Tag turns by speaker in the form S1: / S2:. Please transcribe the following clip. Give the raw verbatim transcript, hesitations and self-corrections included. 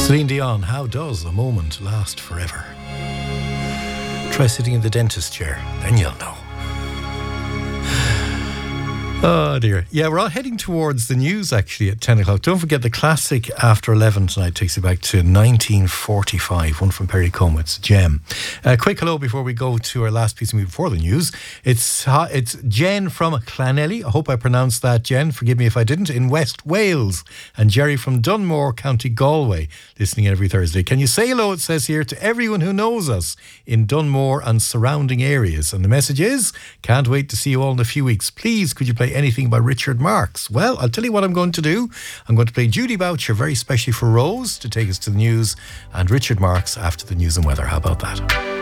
S1: Celine Dion, how does a moment last forever? Try sitting in the dentist chair, then you'll know. Oh dear. Yeah, we're all heading towards the news actually at ten o'clock. Don't forget the classic After eleven tonight takes you back to nineteen forty-five, one from Perry Como. It's a gem. A quick hello before we go to our last piece of music before the news. It's uh, it's Jen from Clanelly. I hope I pronounced that, Jen. Forgive me if I didn't. In West Wales. And Jerry from Dunmore, County Galway, listening every Thursday. Can you say hello, it says here, to everyone who knows us in Dunmore and surrounding areas? And the message is, can't wait to see you all in a few weeks. Please, could you play anything by Richard Marx? Well, I'll tell you what I'm going to do. I'm going to play Judy Boucher very specially for Rose to take us to the news, and Richard Marx after the news and weather. How about that?